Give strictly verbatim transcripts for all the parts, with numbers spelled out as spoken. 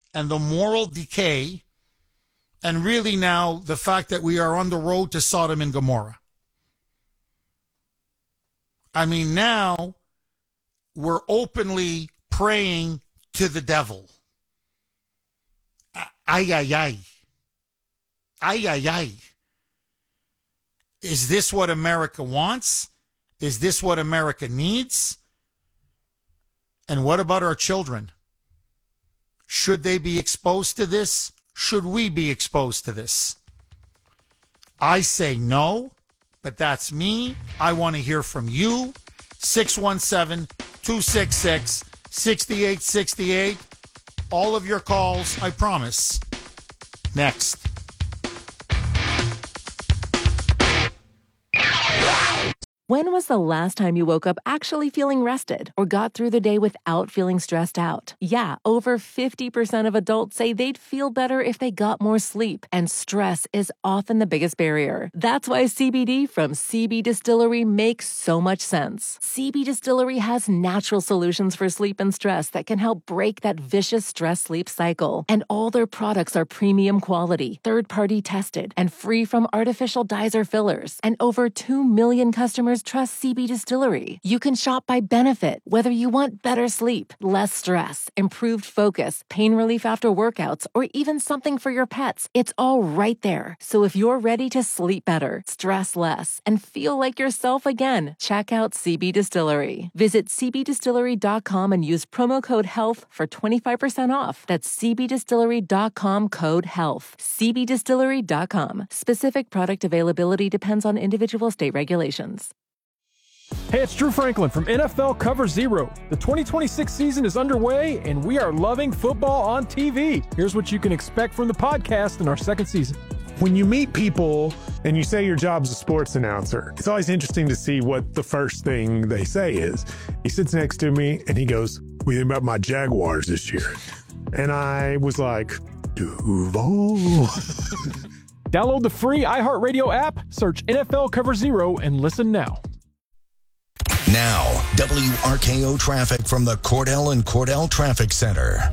and the moral decay, and really now the fact that we are on the road to Sodom and Gomorrah. I mean, now we're openly praying to the devil. Ay, ay, ay. Ay, ay, ay. Is this what America wants? Is this what America needs? And what about our children? Should they be exposed to this? Should we be exposed to this? I say no, but that's me. I want to hear from you. six one seven, two six six, six eight six eight. All of your calls, I promise. Next. When was the last time you woke up actually feeling rested or got through the day without feeling stressed out? Yeah, over fifty percent of adults say they'd feel better if they got more sleep, and stress is often the biggest barrier. That's why C B D from C B Distillery makes so much sense. C B Distillery has natural solutions for sleep and stress that can help break that vicious stress-sleep cycle. And all their products are premium quality, third-party tested, and free from artificial dyes or fillers. And over two million customers trust C B Distillery. You can shop by benefit, whether you want better sleep, less stress, improved focus, pain relief after workouts, or even something for your pets. It's all right there. So if you're ready to sleep better, stress less, and feel like yourself again, check out C B Distillery. Visit c b distillery dot com and use promo code HEALTH for twenty-five percent off. That's c b distillery dot com code HEALTH. c b distillery dot com. Specific product availability depends on individual state regulations. Hey, it's Drew Franklin from N F L Cover Zero. The twenty twenty-six season is underway, and we are loving football on T V. Here's what you can expect from the podcast in our second season. When you meet people and you say your job's a sports announcer, it's always interesting to see what the first thing they say is. He sits next to me, and he goes, "What do you think about my Jaguars this year?" And I was like, Duval. Download the free iHeartRadio app, search N F L Cover Zero, and listen now. Now, W R K O traffic from the Cordell and Cordell Traffic Center.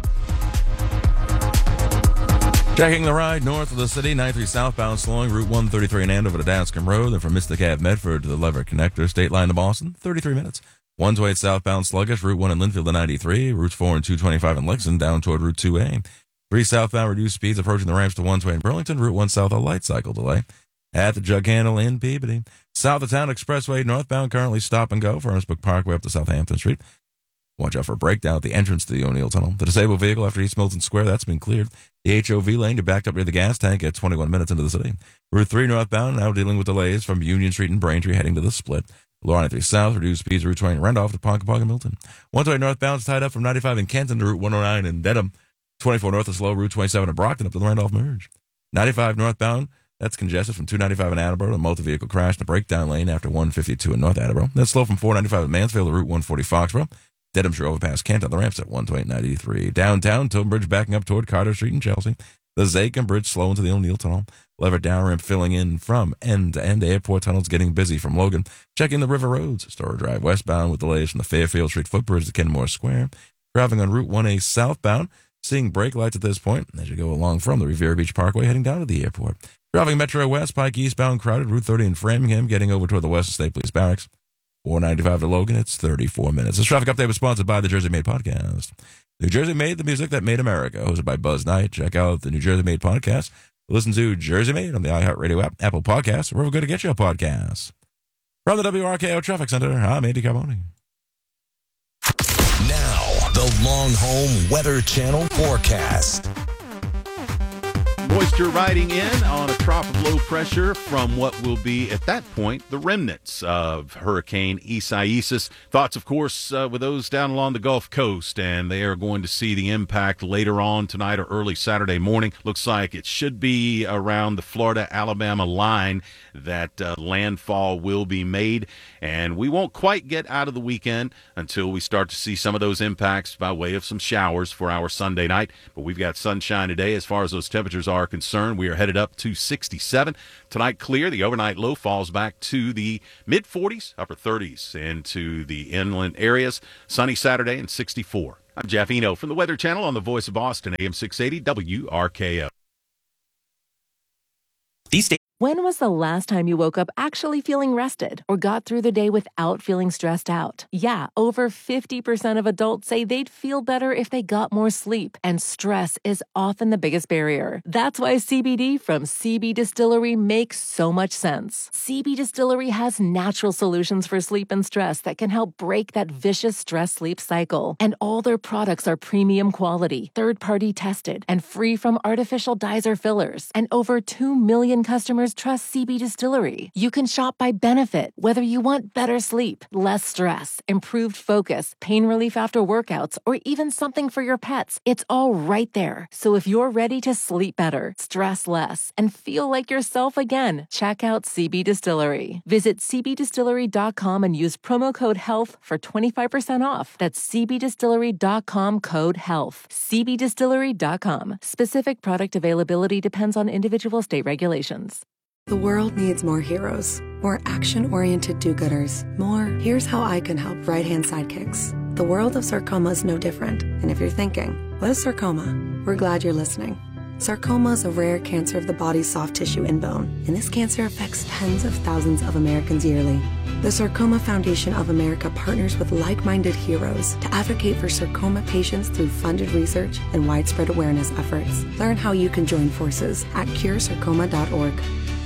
Checking the ride north of the city, ninety-three southbound slowing, Route one thirty-three in Andover to Danscombe Road, and from Mystic Ave Medford to the Lever Connector, State Line to Boston, thirty-three minutes. one twenty-eight southbound sluggish, Route one in Linfield to ninety-three, Routes four and two twenty-five in Lexington down toward Route two A. three southbound reduced speeds approaching the ramps to one twenty in Burlington, Route one south a light cycle delay. At the Jug Handle in Peabody. South of Town Expressway northbound currently stop and go, Furnace-Brook Parkway up to Southampton Street. Watch out for a breakdown at the entrance to the O'Neill Tunnel. The disabled vehicle after East Milton Square, that's been cleared. The H O V lane, you're backed up near the gas tank at twenty-one minutes into the city. Route three northbound now dealing with delays from Union Street and Braintree heading to the split. Lower ninety-three south, reduced speeds, Route twenty Randolph to Ponkapaug and Milton. one twenty northbound is tied up from ninety-five in Kenton to Route one oh nine in Dedham. twenty-four north is slow, Route twenty-seven in Brockton up to the Randolph merge. ninety-five northbound, that's congested from two ninety-five in Attleboro. A multi-vehicle crash in the breakdown lane after one fifty-two in North Attleboro. That's slow from four ninety-five in Mansfield to Route one forty Foxborough. Dedhamshire overpass Kent on the ramps at one twenty ninety-three. Downtown, Tilton Bridge backing up toward Carter Street in Chelsea. The Zakin Bridge slow into the O'Neill Tunnel. Lever down ramp filling in from end to end. Airport tunnels getting busy from Logan. Checking the river roads. Store Drive westbound with delays from the Fairfield Street footbridge to Kenmore Square. Traveling on Route one A southbound. Seeing brake lights at this point as you go along from the Riviera Beach Parkway heading down to the airport. Driving Metro West, Pike eastbound crowded, Route thirty in Framingham, getting over toward the West State Police Barracks. four ninety-five to Logan, it's thirty-four minutes. This traffic update was sponsored by the Jersey Made Podcast. New Jersey Made, the music that made America, hosted by Buzz Knight. Check out the New Jersey Made Podcast. Listen to Jersey Made on the iHeartRadio app, Apple Podcasts, wherever good to get your podcasts. From the W R K O Traffic Center, I'm Andy Carboni. Now, the Long Home Weather Channel forecast. Moisture riding in on a trough of low pressure from what will be, at that point, the remnants of Hurricane Isaias. Thoughts, of course, uh, with those down along the Gulf Coast, and they are going to see the impact later on tonight or early Saturday morning. Looks like it should be around the Florida-Alabama line that uh, landfall will be made, and we won't quite get out of the weekend until we start to see some of those impacts by way of some showers for our Sunday night. But we've got sunshine today as far as those temperatures are concerned. We are headed up to sixty-seven. Tonight clear. The overnight low falls back to the mid forties, upper thirties into the inland areas. Sunny Saturday and sixty-four. I'm Jeff Eno from the Weather Channel on the Voice of Boston, A M six eighty W R K O. These days. When was the last time you woke up actually feeling rested or got through the day without feeling stressed out? Yeah, over fifty percent of adults say they'd feel better if they got more sleep, and stress is often the biggest barrier. That's why C B D from C B Distillery makes so much sense. C B Distillery has natural solutions for sleep and stress that can help break that vicious stress-sleep cycle. And all their products are premium quality, third-party tested, and free from artificial dyes or fillers. And over two million customers trust C B Distillery. You can shop by benefit, whether you want better sleep, less stress, improved focus, pain relief after workouts, or even something for your pets. It's all right there. So if you're ready to sleep better, stress less, and feel like yourself again, check out C B Distillery. Visit c b distillery dot com and use promo code HEALTH for twenty-five percent off. That's c b distillery dot com code HEALTH. c b distillery dot com. Specific product availability depends on individual state regulations. The world needs more heroes, more action-oriented do-gooders, more here's how I can help right-hand sidekicks. The world of sarcoma is no different, and if you're thinking, what is sarcoma? We're glad you're listening. Sarcoma is a rare cancer of the body's soft tissue and bone, and this cancer affects tens of thousands of Americans yearly. The Sarcoma Foundation of America partners with like-minded heroes to advocate for sarcoma patients through funded research and widespread awareness efforts. Learn how you can join forces at cure sarcoma dot org.